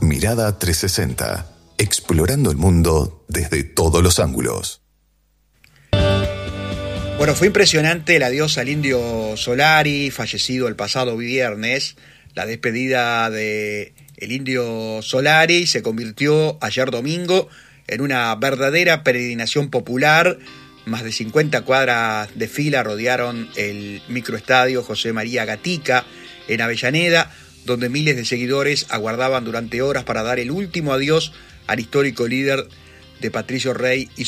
Mirada 360. Explorando el mundo desde todos los ángulos. Bueno, fue impresionante el adiós al Indio Solari, fallecido el pasado viernes. La despedida de el Indio Solari se convirtió ayer domingo en una verdadera peregrinación popular. Más de 50 cuadras de fila rodearon el microestadio José María Gatica en Avellaneda, donde miles de seguidores aguardaban durante horas para dar el último adiós al histórico líder de Patricio Rey y